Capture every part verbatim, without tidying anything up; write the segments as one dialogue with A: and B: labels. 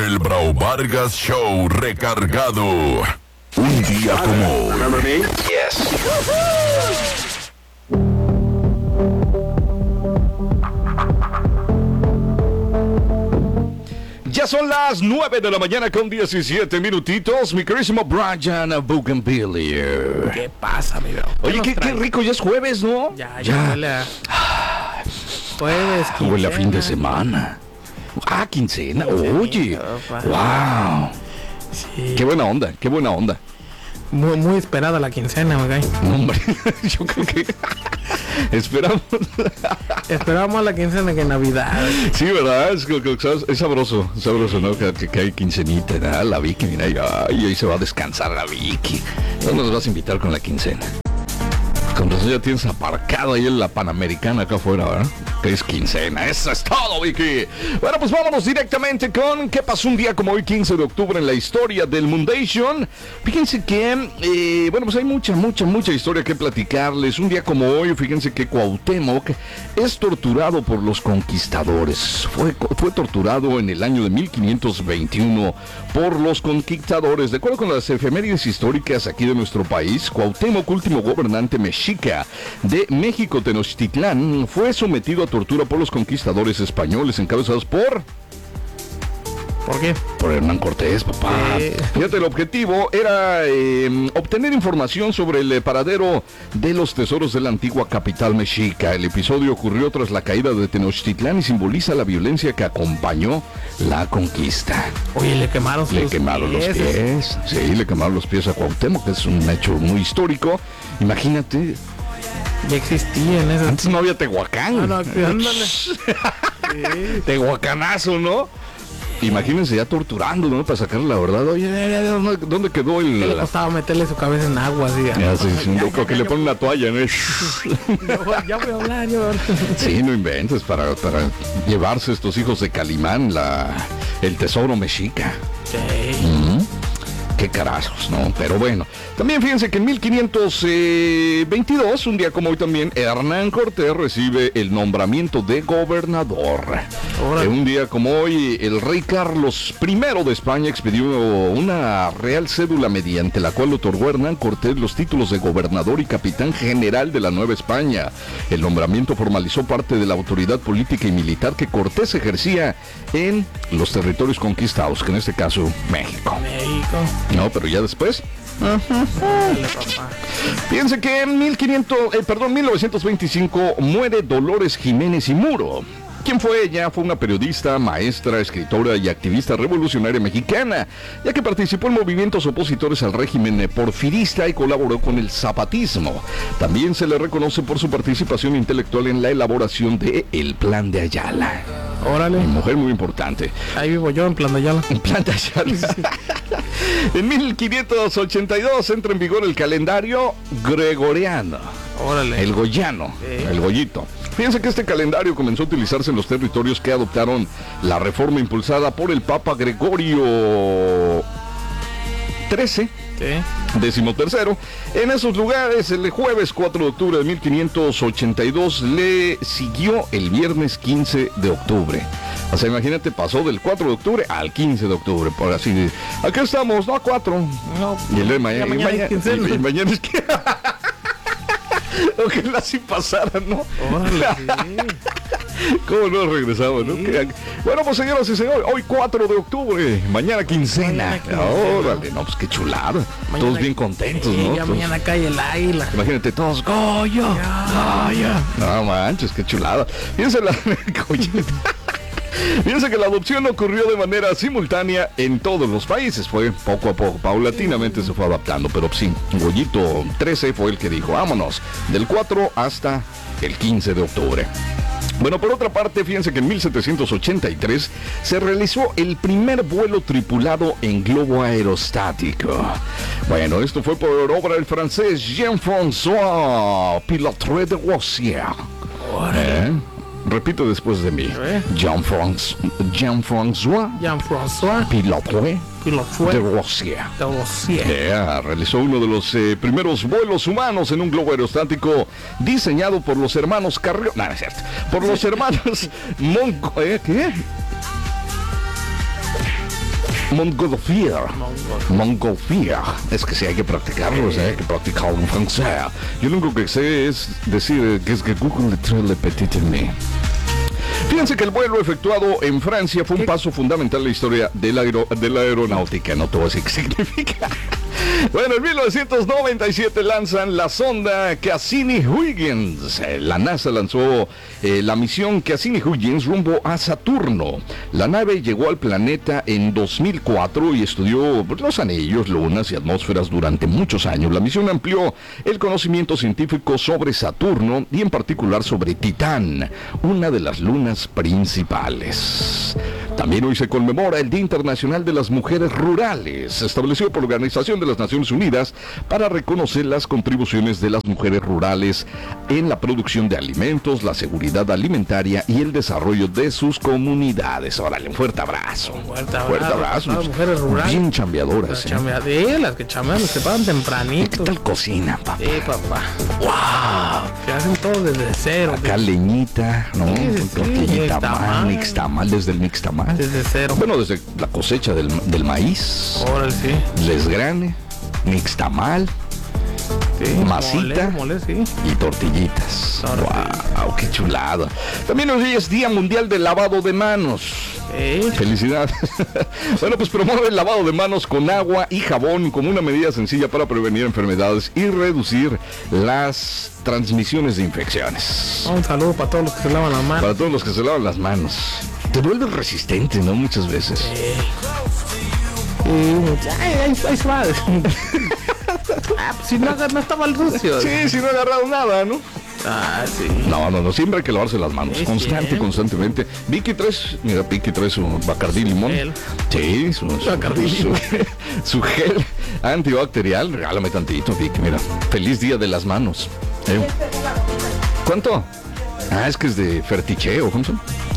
A: El Brau Vargas Show recargado. Un día como hoy.
B: Remember me?
C: Yes.
D: Ya son las nueve de la mañana con diecisiete minutitos, mi querísimo Brian Bougainvillea.
E: ¿Qué pasa, mi bro?
D: Oye, qué, qué rico, ya es jueves, ¿no?
E: Ya, ya, huele a... Jueves, quincena.
D: Huele a fin de semana. Ah, quincena, oye. Wow.
E: Sí.
D: Qué buena onda, qué buena onda.
E: Muy, muy esperada la quincena, ¿ok?
D: No, hombre, yo creo que esperamos.
E: Esperamos la quincena que Navidad.
D: Sí, ¿verdad? Es, es sabroso, sabroso, ¿no? Que, que hay quincenita, ¿no? La Vicky, mira, y ay, ahí se va a descansar la Vicky. ¿Dónde nos vas a invitar con la quincena? Con razón ya tienes aparcado ahí en la Panamericana acá afuera, ¿verdad? Que es quincena, eso es todo, Vicky. Bueno, pues vámonos directamente con qué pasó un día como hoy, quince de octubre, en la historia del Mundation. Fíjense que, eh, bueno, pues hay mucha, mucha, mucha historia que platicarles. Un día como hoy, fíjense que Cuauhtémoc es torturado por los conquistadores. Fue, fue torturado en el año de mil quinientos veintiuno por los conquistadores. De acuerdo con las efemérides históricas aquí de nuestro país, Cuauhtémoc, último gobernante mexica de México Tenochtitlán, fue sometido a tortura por los conquistadores españoles encabezados por...
E: ¿Por qué?
D: Por Hernán Cortés, papá.
E: Eh.
D: Fíjate, el objetivo era eh, obtener información sobre el eh, paradero de los tesoros de la antigua capital mexica. El episodio ocurrió tras la caída de Tenochtitlán y simboliza la violencia que acompañó la conquista.
E: Oye, le quemaron sus
D: Le quemaron
E: pies.
D: los pies. Sí, le quemaron los pies a Cuauhtémoc, que es un hecho muy histórico. Imagínate,
E: Ya existían esas.
D: antes no había Tehuacán.
E: Ah, no, ándale. Sí.
D: Tehuacanazo, ¿no? Imagínense ya torturando, ¿no? Para sacar la verdad. Oye, ¿dónde, dónde quedó
E: ¿Qué le
D: el...?
E: costaba meterle su cabeza en agua así?
D: Ya, sí, sí,
E: Ya,
D: yo creo
E: ya,
D: que
E: ya,
D: le
E: ya,
D: ponen una toalla, ¿no?
E: Ya voy, ya voy a hablar, yo.
D: Sí, no inventes, para, para llevarse estos hijos de Calimán la, el tesoro mexica.
E: Sí.
D: Mm, Qué carajos, ¿no? Pero bueno, también fíjense que en mil quinientos veintidós, un día como hoy también, Hernán Cortés recibe el nombramiento de gobernador.
E: Órale.
D: En un día como hoy, el rey Carlos primero de España expidió una real cédula mediante la cual otorgó a Hernán Cortés los títulos de gobernador y capitán general de la Nueva España. El nombramiento formalizó parte de la autoridad política y militar que Cortés ejercía en los territorios conquistados, que en este caso, México.
E: México.
D: No, pero ya después.
E: Dale, papá.
D: Fíjense que en mil quinientos, eh, perdón, mil novecientos veinticinco muere Dolores Jiménez y Muro. ¿Quién fue ella? Fue una periodista, maestra, escritora y activista revolucionaria mexicana, ya que participó en movimientos opositores al régimen porfirista y colaboró con el zapatismo. También se le reconoce por su participación intelectual en la elaboración de El Plan de Ayala.
E: Órale.
D: Una mujer muy importante.
E: Ahí vivo yo en Plan de Ayala.
D: En Plan de Ayala. En mil quinientos ochenta y dos entra en vigor el calendario gregoriano.
E: Órale.
D: El goyano,
E: Sí.
D: el goyito. Fíjense que este calendario comenzó a utilizarse en los territorios que adoptaron la reforma impulsada por el Papa Gregorio trece.
E: Sí.
D: Décimo tercero. En esos lugares, el jueves cuatro de octubre de mil quinientos ochenta y dos le siguió el viernes quince de octubre. O sea, imagínate, pasó del cuatro de octubre al quince de octubre, por así decir. Aquí estamos, no a cuatro.
E: No,
D: Y el de mañana,
E: ya
D: y
E: mañana
D: mañana,
E: es quincena.
D: y- y mañana es que... Ojalá así pasara, ¿no?
E: Órale, sí.
D: ¿Cómo no regresamos, no?
E: Sí.
D: Que- Bueno, pues señoras y señores, hoy cuatro de octubre, mañana quincena.
E: Mañana quincena.
D: Órale, no, pues qué chulada.
E: Mañana-
D: Todos bien contentos,
E: Sí,
D: ¿no?
E: ya
D: Todos-
E: mañana cae el águila.
D: Imagínate todos, Goyo, Goyo. No manches, qué chulada. Fíjense la... Goyo. Fíjense que la adopción ocurrió de manera simultánea en todos los países. Fue poco a poco, paulatinamente se fue adaptando. Pero sí, Goyito trece fue el que dijo, vámonos, del cuatro hasta el quince de octubre. Bueno, por otra parte, fíjense que en mil setecientos ochenta y tres se realizó el primer vuelo tripulado en globo aerostático. Bueno, esto fue por obra del francés Jean-François Pilotre de Rossier. ¿Eh? Repito después de mí.
E: ¿Eh?
D: Jean-François Jean-François
E: Jean-François
D: Pilotre
E: Pilotre
D: de Rossier.
E: de Rossier.
D: Yeah, realizó uno de los eh, primeros vuelos humanos en un globo aerostático diseñado por los hermanos Carrión. No, no es cierto. Por los hermanos Monco... ¿eh? ¿Qué? Montgolfier. Montgolfier. Es que sí hay que practicarlo, o sea, hay que practicarlo en francés. Yo lo único que sé es decir que es que Google le le petit me. Fíjense que el vuelo efectuado en Francia fue un paso fundamental en la historia de la, aero, de la aeronáutica. No te voy a decir qué significa. Bueno, en mil novecientos noventa y siete lanzan la sonda Cassini-Huygens. La NASA lanzó eh, la misión Cassini-Huygens rumbo a Saturno. La nave llegó al planeta en dos mil cuatro y estudió los anillos, lunas y atmósferas durante muchos años. La misión amplió el conocimiento científico sobre Saturno y en particular sobre Titán, una de las lunas principales. También hoy se conmemora el Día Internacional de las Mujeres Rurales, establecido por la Organización de las Naciones Unidas para reconocer las contribuciones de las mujeres rurales en la producción de alimentos, la seguridad alimentaria y el desarrollo de sus comunidades. Órale, un fuerte abrazo.
E: Un fuerte abrazo.
D: Fuerte abrazo.
E: Las mujeres rurales.
D: Bien chambeadoras.
E: Las
D: ¿eh?
E: chambeadoras, las que chambean, se pagan tempranito.
D: ¿Qué tal cocina, papá?
E: Sí, papá.
D: ¡Wow!
E: Que hacen todo desde cero.
D: Acá
E: desde...
D: leñita, ¿no?
E: Sí, sí,
D: tortillita,
E: sí,
D: mal, nixtamal, desde el nixtamal.
E: Desde cero.
D: Bueno, desde la cosecha del, del maíz.
E: Órale, sí.
D: Desgrane, nixtamal,
E: Sí,
D: masita
E: mole, mole, sí.
D: y tortillitas.
E: Ahora
D: ¡Wow! ¡Qué chulada! También hoy es Día Mundial del Lavado de Manos.
E: Sí.
D: Felicidades. Bueno, pues promueve el lavado de manos con agua y jabón como una medida sencilla para prevenir enfermedades y reducir las transmisiones de infecciones.
E: Un saludo para todos los que se lavan las manos.
D: Para todos los que se lavan las manos. Te vuelves resistente, ¿no? Muchas veces.
E: Sí. Y, ay, ahí, ahí se va. Ah, pues si no, no estaba el sucio.
D: Sí, si no he agarrado nada, ¿no?
E: Ah, sí.
D: No, no, no, siempre hay que lavarse las manos,
E: Es
D: constante,
E: cierto.
D: constantemente. Vicky traes, mira, Vicky trae su Bacardí limón.
E: Gel.
D: Sí, su, su,
E: Bacardí
D: su,
E: limón.
D: su gel antibacterial. Regálame tantito, Vicky, mira. Feliz Día de las Manos. ¿Eh? ¿Cuánto? Ah, es que es de Fertiche, ¿o cómo son?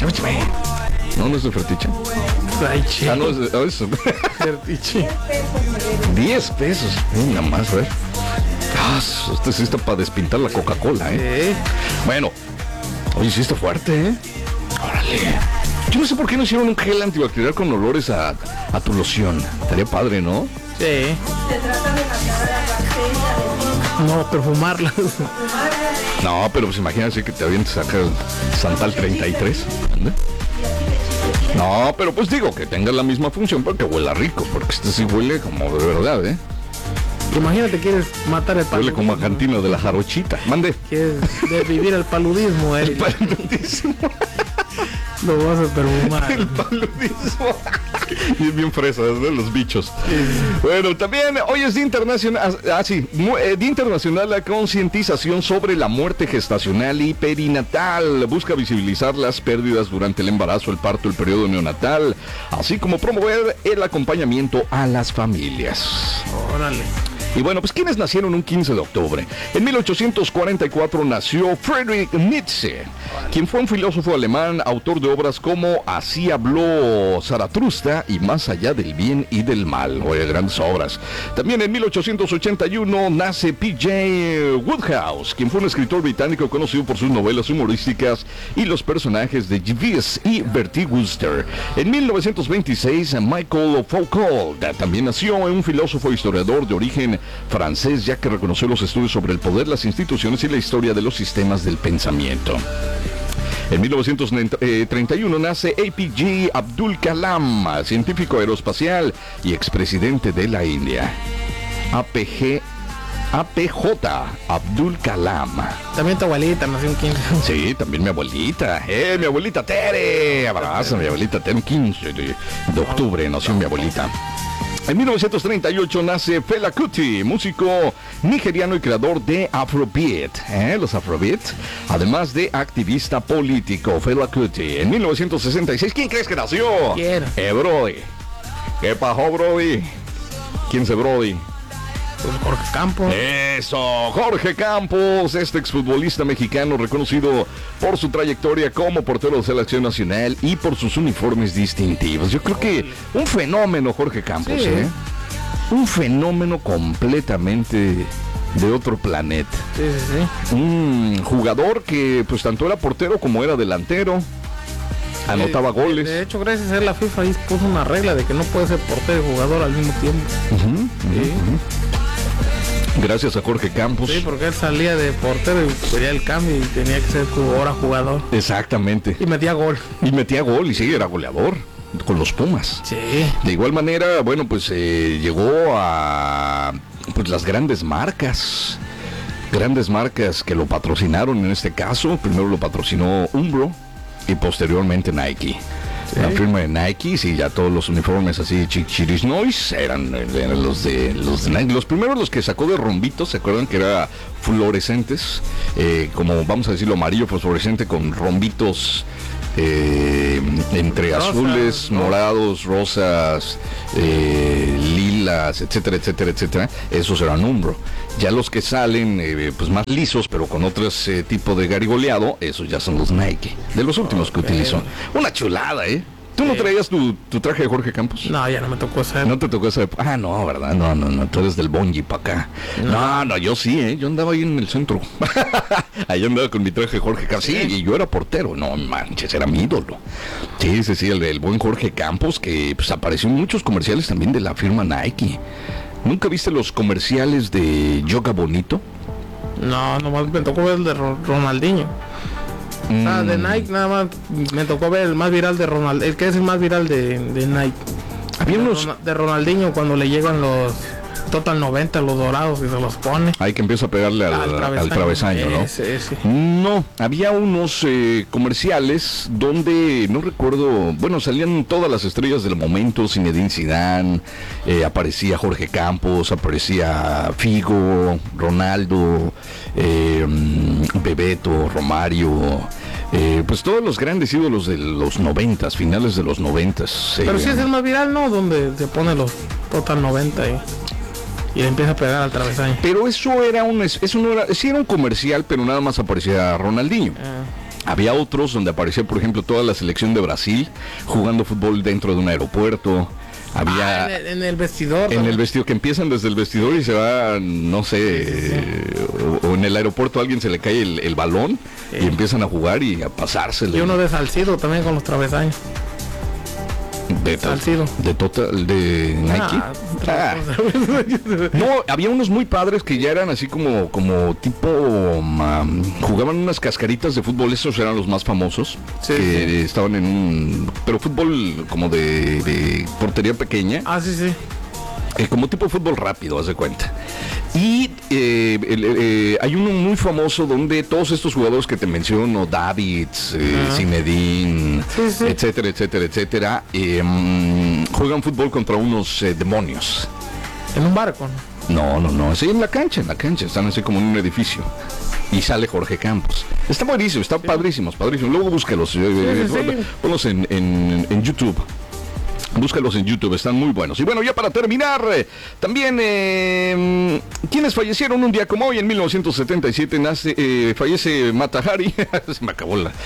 D: No, no es de Fertiche.
E: Ay, che.
D: Ah, no, es de... Oh, eso.
E: Fertiche.
D: diez pesos. Nada más, a ver. Ah, este sí está para despintar la Coca-Cola, ¿eh?
E: Sí.
D: Bueno, oye, sí está fuerte, ¿eh? Órale. Yo no sé por qué no hicieron un gel antibacterial con olores a, a tu loción. Estaría padre, ¿no?
E: Sí.
B: Se trata de matar a las bacterias.
E: No, perfumarlas.
D: No, pero pues imagínate que te avientes acá el Santal treinta y tres. ¿Ande? No, pero pues digo que tenga la misma función porque huela rico, porque este sí huele como de verdad, ¿eh?
E: Imagínate, quieres matar el
D: Huele
E: paludismo.
D: como a cantina de la jarochita. Mande.
E: Quieres de vivir el paludismo,
D: El
E: Eric.
D: paludismo.
E: Lo vas a perfumar.
D: El paludismo. Y es bien fresa, es de los bichos. Bueno, también hoy es Día Internacional, ah, sí, mu- eh, Día Internacional de la Concientización sobre la Muerte Gestacional y Perinatal. Busca visibilizar las pérdidas durante el embarazo, el parto, el periodo neonatal, así como promover el acompañamiento a las familias.
E: Órale.
D: Y bueno, pues ¿quiénes nacieron un quince de octubre? En mil ochocientos cuarenta y cuatro nació Friedrich Nietzsche, quien fue un filósofo alemán, autor de obras como Así habló Zaratustra y Más allá del bien y del mal. Oye, grandes obras. También en mil ochocientos ochenta y uno nace P J Wodehouse, quien fue un escritor británico conocido por sus novelas humorísticas y los personajes de Jeeves y Bertie Wooster. En mil novecientos veintiséis, Michael Foucault también nació, un filósofo e historiador de origen francés, ya que reconoció los estudios sobre el poder, las instituciones y la historia de los sistemas del pensamiento. En mil novecientos treinta y uno nace A P J Abdul Kalam, científico aeroespacial y expresidente de la India. A P G A P J Abdul Kalam.
E: También tu abuelita nació un quince.
D: Sí, también mi abuelita. ¡Eh, mi abuelita Tere! Abrazo, mi abuelita Tere. quince de, de octubre nació mi abuelita. En mil novecientos treinta y ocho nace Fela Kuti, músico nigeriano y creador de Afrobeat, ¿eh? Los Afrobeat, además de activista político. Fela Kuti. En mil novecientos sesenta y seis, ¿quién crees que nació?
E: ¿Quién?
D: Eh, Brody. ¿Qué pasó, Brody? ¿Quién es Brody?
E: Pues Jorge Campos.
D: Eso, Jorge Campos, este exfutbolista mexicano reconocido por su trayectoria como portero de selección nacional y por sus uniformes distintivos. Yo creo que un fenómeno, Jorge Campos,
E: Sí.
D: ¿eh? Un fenómeno completamente de otro planeta.
E: Sí, sí, sí.
D: Un jugador que pues tanto era portero como era delantero. anotaba
E: de,
D: goles.
E: De hecho, gracias a él, la FIFA ahí puso una regla de que no puede ser portero y jugador al mismo tiempo.
D: Uh-huh, uh-huh,
E: Sí.
D: uh-huh. Gracias a Jorge Campos.
E: Sí, porque él salía de portero y pedía el cambio y tenía que ser ahora jugador.
D: Exactamente.
E: Y metía gol.
D: Y metía gol y sí, era goleador con los Pumas.
E: Sí.
D: De igual manera, bueno, pues eh, llegó a pues las grandes marcas. Grandes marcas que lo patrocinaron en este caso. Primero lo patrocinó Umbro y posteriormente Nike.
E: Sí.
D: La firma de Nike, sí, ya todos los uniformes así chichiris noise eran, eran los de los de Nike. Los primeros los que sacó de rombitos, ¿se acuerdan que era fluorescentes? Eh, como vamos a decirlo, amarillo fosforescente con rombitos eh, entre
E: Rosa,
D: azules,
E: no.
D: morados, rosas, eh, lilas, etcétera, etcétera, etcétera. Esos eran Umbro. Ya los que salen eh, pues más lisos, pero con otros eh, tipo de garigoleado, esos ya son los Nike, de los últimos okay. que utilizó. Una chulada, ¿eh? ¿Tú no traías tu, tu traje de Jorge Campos?
E: No, ya no me tocó esa.
D: ¿No te tocó esa época? Ah, no, ¿verdad? No, no, no, tú eres del Bonji para acá. No. no, no, yo sí, ¿eh? Yo andaba ahí en el centro. Ahí andaba con mi traje de Jorge Campos. Sí, y yo era portero. No manches, era mi ídolo. Sí, sí, sí, el del buen Jorge Campos, que pues apareció en muchos comerciales también de la firma Nike. ¿Nunca viste los comerciales de Yoga Bonito?
E: No, nomás me tocó ver el de Ro- Ronaldinho. Mm. Ah, de Nike nada más me tocó ver el más viral de Ronaldinho, el que es el más viral de, de Nike.
D: Había
E: de,
D: unos...
E: Ron- de Ronaldinho cuando le llegan los Total noventa, los dorados, y se los pone.
D: Ahí que empieza a pegarle al, al travesaño, al travesaño, ¿no?
E: Ese, ese.
D: No, había unos eh, comerciales donde, no recuerdo, bueno, salían todas las estrellas del momento, Zinedine Zidane, eh, aparecía Jorge Campos, aparecía Figo, Ronaldo, eh, Bebeto, Romario, eh, pues todos los grandes ídolos de los noventas, finales de los noventas.
E: Pero
D: eh,
E: sí es el más viral, ¿no? Donde se pone los Total noventa y... Y le empieza a pegar al travesaño.
D: Pero eso era un, eso no era, sí era un comercial, pero nada más aparecía Ronaldinho. Ah. Había otros donde aparecía, por ejemplo, toda la selección de Brasil jugando fútbol dentro de un aeropuerto. Había
E: ah, en, el, en el vestidor.
D: En
E: ¿no?
D: el vestidor, que empiezan desde el vestidor y se va, no sé, sí, sí, sí. O, o en el aeropuerto a alguien se le cae el, el balón sí. Y empiezan a jugar y a pasárselo.
E: Y uno de Salcido también con los travesaños.
D: De,
E: Salcido.
D: de Total, de Nike. Ah, ah. No, había unos muy padres que ya eran así como, como tipo, um, jugaban unas cascaritas de fútbol, esos eran los más famosos, sí, que sí. Estaban en un, pero fútbol como de, de portería pequeña.
E: Ah, sí, sí.
D: Eh, como tipo fútbol rápido, haz de cuenta. Y eh, el, eh, hay uno muy famoso donde todos estos jugadores que te menciono, Davids, eh, uh-huh. Zinedine, sí, sí. etcétera, etcétera, etcétera, eh, um, juegan fútbol contra unos eh, demonios.
E: ¿En un barco?
D: No, no, no, sí, en la cancha, en la cancha, están así como en un edificio. Y sale Jorge Campos. Está buenísimo, está sí. padrísimos, padrísimos. Luego búsquelos, sí, eh, sí, sí. ponlos en, en, en YouTube. Búscalos en YouTube, están muy buenos. Y bueno, ya para terminar, eh, también eh, quienes fallecieron un día como hoy, en mil novecientos setenta y siete, nace, eh, fallece Mata Hari. Se me acabó la...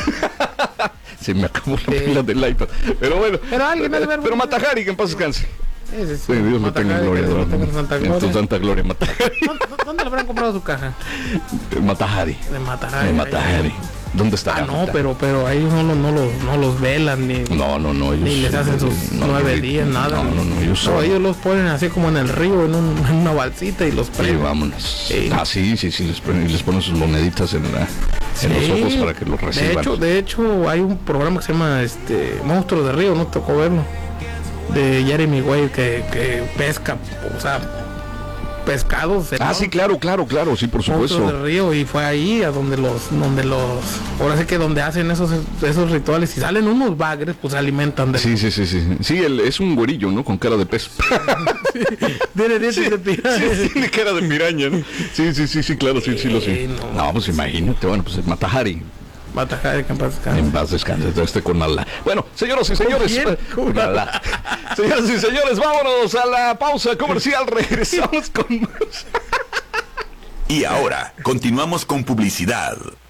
D: Se me acabó la pila sí. del iPad. Pero bueno,
E: pero, alguien
D: pero, pero Mata Hari, que en paz descanse.
E: Sí, sí,
D: sí, Dios lo tenga en gloria.
E: Dios tenga santa gloria.
D: En tu santa gloria, Mata Hari.
E: ¿Dónde le habrán comprado su caja?
D: Mata Hari.
E: De Mata Hari.
D: De Mata Hari. ¿Dónde está?
E: Ah, no, pero pero ahí no, no, no, los, no los velan ni,
D: no, no, no, ellos,
E: ni les hacen sus
D: no,
E: nueve
D: no,
E: días, nada.
D: No, no, no, ellos,
E: no, ellos los ponen así como en el río, en, un, en una balsita y los prenden.
D: Sí, vámonos. Sí. Ah, sí, sí, sí, les ponen, les ponen sus moneditas en, la,
E: sí.
D: en los ojos para que los reciban.
E: De hecho, de hecho, hay un programa que se llama este Monstruos de Río, no te tocó verlo, de Jeremy Wade que, que pesca, o sea, pescados.
D: Ah, ¿no? Sí, claro, claro, claro, sí, por supuesto.
E: Monstruos del río, y fue ahí a donde los, donde los, ahora sí que donde hacen esos, esos rituales y salen unos bagres, pues se alimentan de.
D: Sí, sí, sí, sí, sí, él es un güerillo, ¿no? Con cara de pez.
E: Sí, tiene dientes sí, de piraña.
D: Sí, tiene cara de piraña, ¿no? Sí, sí, sí, sí, claro, sí, sí, lo sé. No, no, pues imagínate, bueno, pues Mata Hari.
E: Mata Hari, que en paz descanse.
D: En paz descanse, este con Allah. Bueno, señoras y señores, con Allah. Señoras y señores, vámonos a la pausa comercial. Regresamos con...
A: Y ahora, continuamos con publicidad.